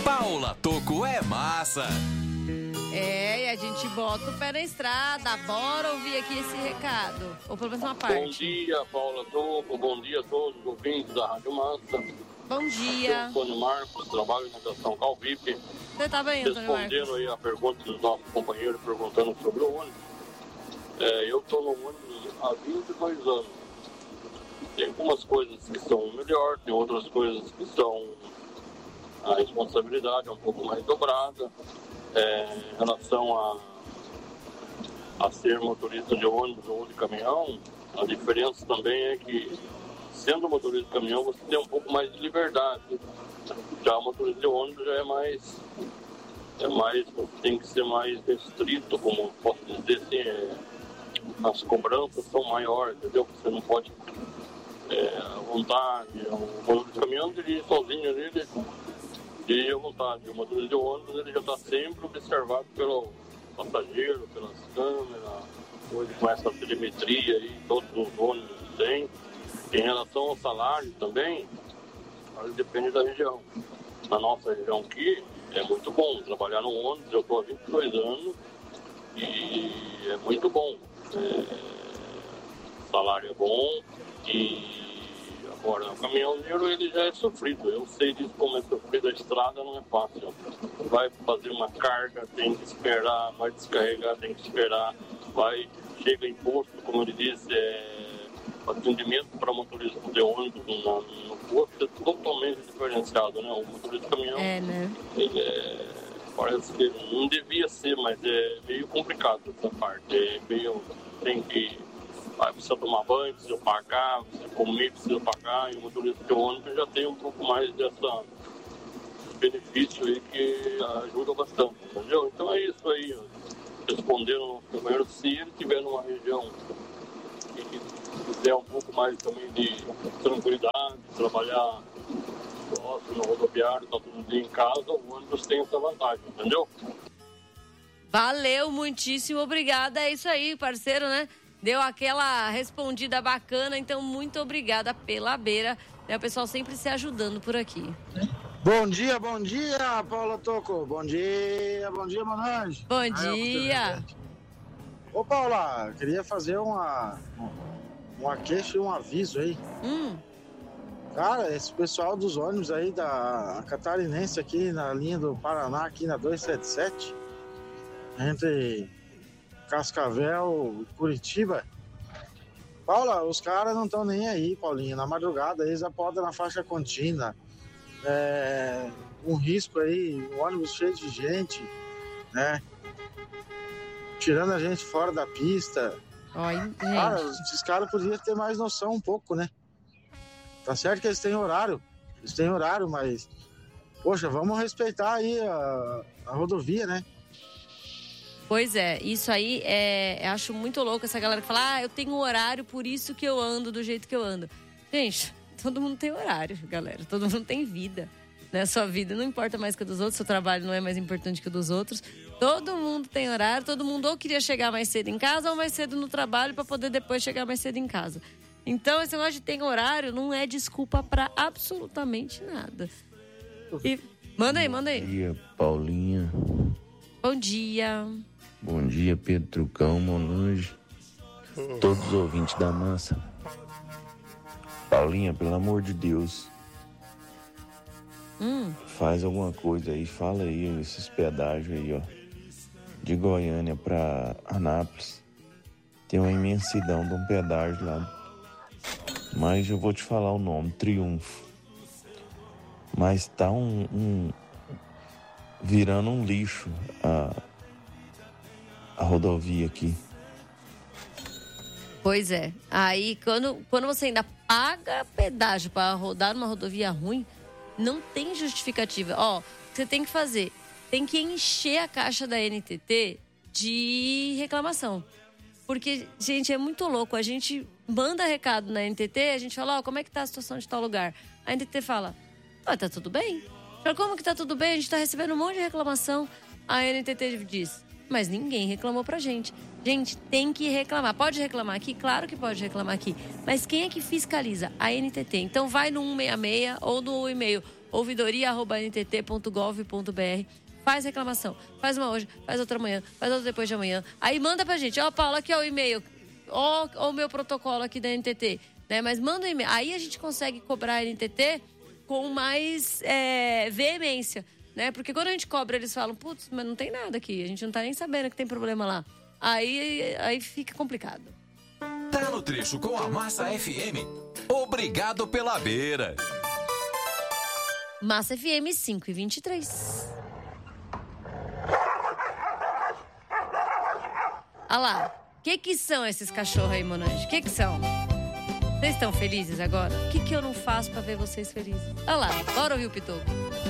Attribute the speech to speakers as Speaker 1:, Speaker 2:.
Speaker 1: Paula Tocco é massa.
Speaker 2: E a gente bota o pé na estrada. Bora ouvir aqui esse recado. Ou pelo menos uma parte.
Speaker 3: Bom dia, Paula Tocco. Bom dia a todos os ouvintes da Rádio Massa.
Speaker 2: Bom dia.
Speaker 3: Eu sou Antônio Marcos, trabalho na estação Calvipe.
Speaker 2: Você tá bem, Antônio Marcos?
Speaker 3: Respondendo aí a pergunta dos nossos companheiros perguntando sobre o ônibus. Eu estou no ônibus há 22 anos. Tem algumas coisas que são melhor, tem outras coisas que são a responsabilidade é um pouco mais dobrada. Em relação a ser motorista de ônibus ou de caminhão, a diferença também é que, sendo motorista de caminhão, você tem um pouco mais de liberdade. Já o motorista de ônibus já é mais, tem que ser mais restrito, como posso dizer assim, as cobranças são maiores, entendeu? Você não pode à vontade. O motorista de caminhão dirige sozinho ali, dirige à vontade. O motorista de ônibus ele já está sempre observado pelo passageiro, pelas câmeras, hoje com essa telemetria aí, todos os ônibus têm. Em relação ao salário também, depende da região. Na nossa região aqui, é muito bom trabalhar no ônibus. Eu estou há 22 anos e é muito bom. O salário é bom e agora o caminhoneiro ele já é sofrido. Eu sei disso, como é sofrido. A estrada não é fácil. Vai fazer uma carga, tem que esperar, vai descarregar, tem que esperar, chega imposto, como ele disse, atendimento para motorista de ônibus no posto é totalmente diferenciado, né? O motorista de caminhão,
Speaker 2: né?
Speaker 3: Parece que não devia ser, mas é meio complicado essa parte. Tem que precisa tomar banho, precisa pagar, precisa comer, precisa pagar, e o motorista de ônibus já tem um pouco mais dessa benefício aí que ajuda bastante, entendeu? Então é isso aí, respondendo ao companheiro, se ele estiver numa região que quiser um pouco mais também de tranquilidade, trabalhar próximo no rodoviário, tá todo dia em casa, o ônibus tem essa vantagem, entendeu?
Speaker 2: Valeu, muitíssimo obrigada. É isso aí, parceiro, né? Deu aquela respondida bacana, então muito obrigada pela beira. O pessoal sempre se ajudando por aqui.
Speaker 4: Bom dia, Paula Tocco. Bom dia, Monange.
Speaker 2: Bom dia.
Speaker 4: Ô, Paula, queria fazer uma queixa e um aviso aí. Cara, esse pessoal dos ônibus aí da Catarinense aqui na linha do Paraná, aqui na 277, entre Cascavel e Curitiba. Paula, os caras não estão nem aí, Paulinha. Na madrugada eles apodam na faixa contínua. Um risco aí, um ônibus cheio de gente, né? Tirando a gente fora da pista. Cara, esses caras podiam ter mais noção um pouco, né? Tá certo que eles têm horário, mas poxa, vamos respeitar aí a rodovia, né?
Speaker 2: Pois é, isso aí acho muito louco essa galera que fala, eu tenho horário, por isso que eu ando do jeito que eu ando. Gente, todo mundo tem horário, galera, todo mundo tem vida, né? Sua vida não importa mais que a dos outros, seu trabalho não é mais importante que o dos outros. Todo mundo tem horário, todo mundo ou queria chegar mais cedo em casa ou mais cedo no trabalho para poder depois chegar mais cedo em casa. Então, esse negócio de ter horário não é desculpa para absolutamente nada. E manda aí.
Speaker 5: Bom dia, Paulinha.
Speaker 2: Bom dia.
Speaker 5: Bom dia, Pedro Trucão, Monange, todos os ouvintes da massa. Paulinha, pelo amor de Deus, faz alguma coisa aí, fala aí esses pedágios aí, ó, de Goiânia pra Anápolis. Tem uma imensidão de um pedágio lá, mas eu vou te falar o nome, Triunfo. Mas tá virando um lixo a rodovia aqui.
Speaker 2: Pois é. Aí, quando você ainda paga pedágio para rodar numa rodovia ruim, não tem justificativa. Ó, o que você tem que fazer? Tem que encher a caixa da NTT de reclamação. Porque, gente, é muito louco. A gente manda recado na NTT, a gente fala, como é que tá a situação de tal lugar? A NTT fala, tá tudo bem. Fala, como que tá tudo bem? A gente tá recebendo um monte de reclamação. A NTT diz, mas ninguém reclamou pra gente. Gente, tem que reclamar. Pode reclamar aqui? Claro que pode reclamar aqui. Mas quem é que fiscaliza? A NTT. Então vai no 166 ou no e-mail ouvidoria@ntt.gov.br. Faz reclamação, faz uma hoje, faz outra amanhã, faz outra depois de amanhã. Aí manda pra gente, Paula, aqui é o e-mail, o meu protocolo aqui da NTT, né? Mas manda um e-mail. Aí a gente consegue cobrar a NTT com mais veemência, né? Porque quando a gente cobra, eles falam, putz, mas não tem nada aqui, a gente não tá nem sabendo que tem problema lá. Aí fica complicado.
Speaker 1: Tá no trecho com a Massa FM. Obrigado pela beira.
Speaker 2: Massa FM 5h23. Olha lá, o que são esses cachorros aí, Monange? O que são? Vocês estão felizes agora? O que eu não faço pra ver vocês felizes? Olha lá, bora ouvir o Pitoco.